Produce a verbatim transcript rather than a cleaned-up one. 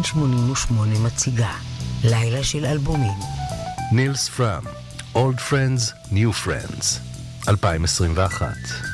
כאן שמונים ושמונה מציגה לילה של אלבומים. נילס פרם, Old Friends, New Friends, אלפיים עשרים ואחת.